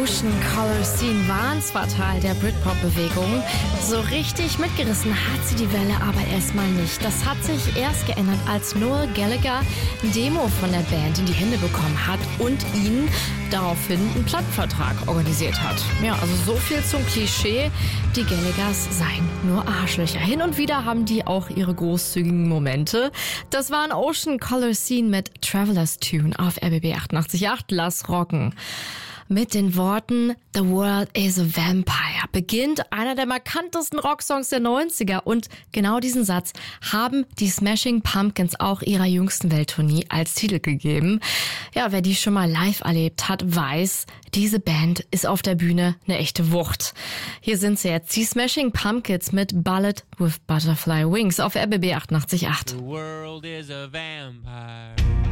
Ocean Color Scene waren zwar Teil der Britpop-Bewegung, so richtig mitgerissen hat sie die Welle aber erstmal nicht. Das hat sich erst geändert, als Noel Gallagher ein Demo von der Band in die Hände bekommen hat und ihnen daraufhin einen Plattenvertrag organisiert hat. Ja, also so viel zum Klischee, die Gallaghers seien nur Arschlöcher. Hin und wieder haben die auch ihre großzügigen Momente. Das war ein Ocean Color Scene mit Traveler's Tune auf RBB 88.8. Lass rocken. Mit den Worten "The World is a Vampire" beginnt einer der markantesten Rocksongs der 90er und genau diesen Satz haben die Smashing Pumpkins auch ihrer jüngsten Welttournee als Titel gegeben. Ja, wer die schon mal live erlebt hat, weiß, diese Band ist auf der Bühne eine echte Wucht. Hier sind sie jetzt, die Smashing Pumpkins mit Bullet with Butterfly Wings auf RBB 88.8. The world is a vampire.